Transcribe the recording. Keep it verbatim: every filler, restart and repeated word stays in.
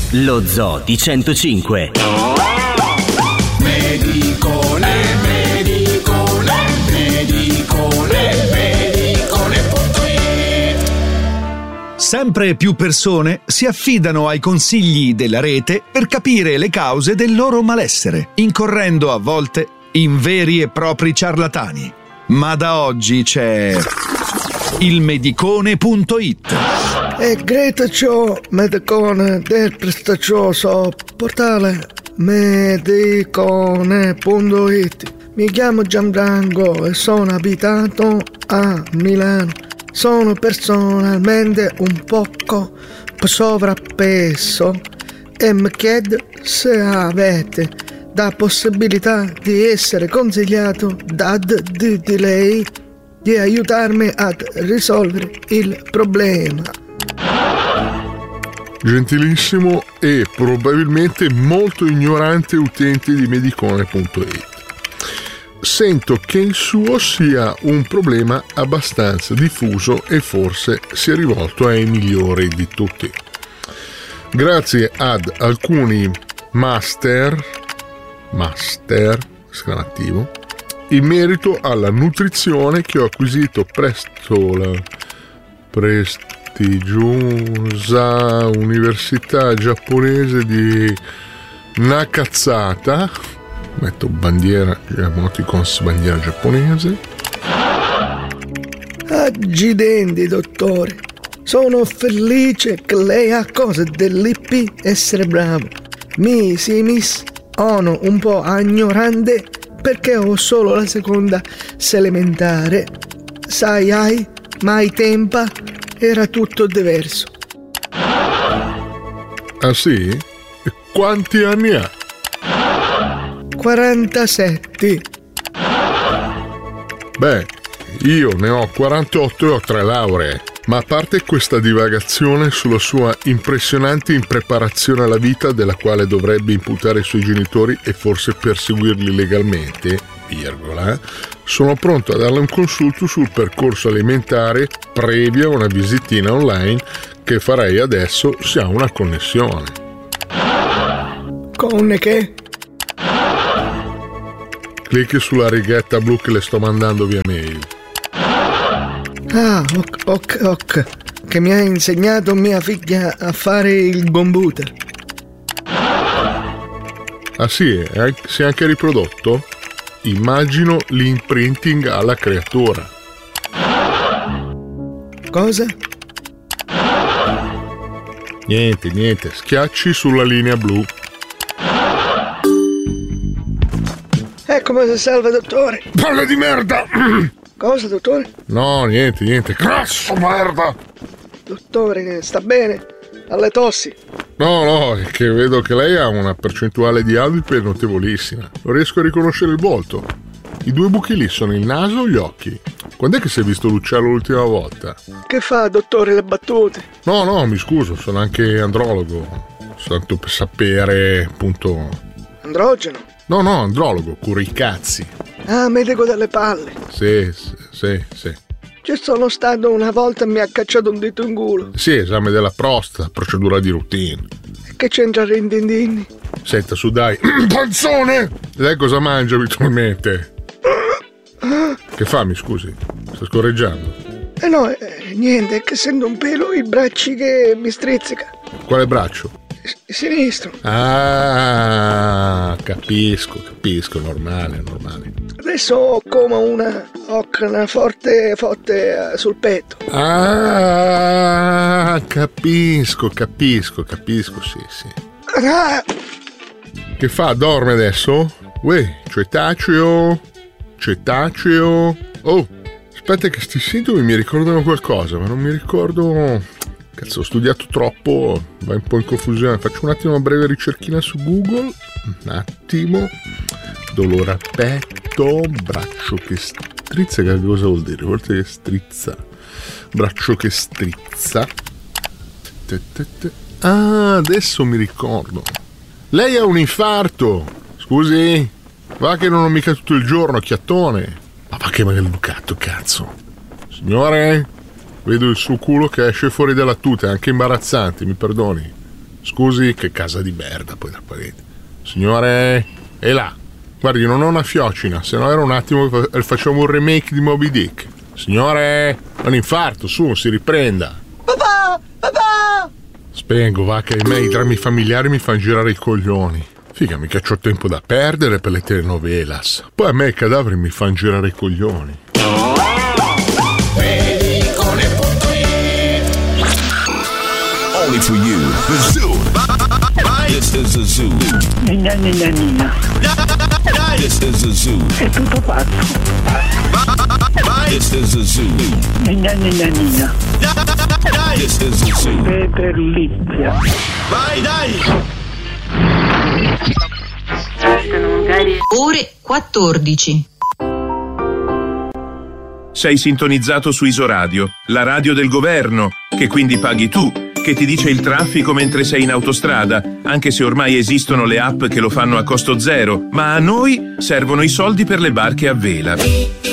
Lo Zoo di centocinque. Medicone, medicone, medicone, medicone punto it. Sempre più persone si affidano ai consigli della rete per capire le cause del loro malessere, incorrendo a volte in veri e propri ciarlatani. Ma da oggi c'è il medicone punto it. E Greta ciò, medicone del prestigioso portale medicone punto it. Mi chiamo Gianfranco e sono abitato a Milano. Sono personalmente un poco sovrappeso e mi chiedo se avete la possibilità di essere consigliato da d- di, di lei di aiutarmi a risolvere il problema. Gentilissimo e probabilmente molto ignorante utente di medicone punto it. Sento che il suo sia un problema abbastanza diffuso e forse sia rivolto ai migliori di tutti. Grazie ad alcuni master, master, esclamativo, in merito alla nutrizione che ho acquisito presso la prestigiosa Università Giapponese di Nakatsata, metto bandiera, emoticons bandiera giapponese. Accidenti, dottore. Sono felice che lei ha cose dell'I P essere bravo. Mi si miss sono un po' ignorante perché ho solo la seconda elementare. Sai, ai, ma ai tempa era tutto diverso. Ah sì? E quanti anni ha? quarantasette. Beh, io ne ho quarantotto e ho tre lauree. Ma a parte questa divagazione sulla sua impressionante impreparazione alla vita, della quale dovrebbe imputare i suoi genitori e forse perseguirli legalmente, virgola, sono pronto a darle un consulto sul percorso alimentare previa una visitina online che farei adesso se ha una connessione. Con che? Clicchi sulla righetta blu che le sto mandando via mail. Ah, ok, ok, ok. Che mi ha insegnato mia figlia a fare il computer. Ah sì? Si è anche riprodotto? Immagino l'imprinting alla creatura. Cosa? Niente, niente. Schiacci sulla linea blu. Ecco, si salva, dottore. Palle di merda! Cosa, dottore? No, niente, niente. Grasso, merda! Dottore, sta bene? Alle tossi? No, no, è che vedo che lei ha una percentuale di alvepe notevolissima. Non riesco a riconoscere il volto. I due buchi lì sono il naso o gli occhi? Quando è che si è visto l'uccello l'ultima volta? Che fa, dottore, le battute? No, no, mi scuso, sono anche andrologo. Tanto per sapere, appunto... Androgeno? No, no, andrologo, curo i cazzi. Ah, medico delle palle. Sì, sì, sì, sì. Ci sono stato una volta e mi ha cacciato un dito in culo. Sì, esame della prostata, procedura di routine. E che c'entra Rindindini? Senta, su dai. Panzone! Lei cosa mangia abitualmente? Che fa, mi scusi? Sta scorreggiando? Eh no, eh, niente, è che sento un pelo i bracci che mi strizzica. Quale braccio? S- sinistro. Ah, capisco, capisco, normale, normale. Adesso ho come una ocra forte, forte uh, sul petto. Ah, capisco, capisco, capisco, sì, sì. Ah. Che fa, dorme adesso? Uè, cetaceo, cetaceo. Oh, aspetta che sti sintomi mi ricordano qualcosa, ma non mi ricordo... Cazzo, ho studiato troppo, vai un po' in confusione. Faccio un attimo una breve ricerchina su Google. Un attimo. Dolore al petto, braccio che strizza. Che cosa vuol dire? Vuol dire che strizza. Braccio che strizza. Ah, adesso mi ricordo. Lei ha un infarto. Scusi? Va che non ho mica tutto il giorno, chiattone. Ma va che maleducato, cazzo. Signore? Vedo il suo culo che esce fuori dalla tuta, è anche imbarazzante, mi perdoni. Scusi, che casa di merda, poi da parete. Signore, è là. Guardi, non ho una fiocina, se no era un attimo che facciamo un remake di Moby Dick. Signore, è un infarto, su, si riprenda. Papà, papà! Spengo, va, che a me i drammi familiari mi fanno girare i coglioni. Figa, mica c'ho tempo da perdere per le telenovelas. Poi a me i cadaveri mi fanno girare i coglioni. Medicone punto it. Only for you. The zoo. This is the zoo. Nina, nina, nina. This is the zoo. È tutto pazzo. This is the zoo. Nina, nina, nina. This is the zoo. Peterlizia. Vai, dai! Ore quattordici. Sei sintonizzato su Isoradio, la radio del governo, che quindi paghi tu, che ti dice il traffico mentre sei in autostrada, anche se ormai esistono le app che lo fanno a costo zero, ma a noi servono i soldi per le barche a vela.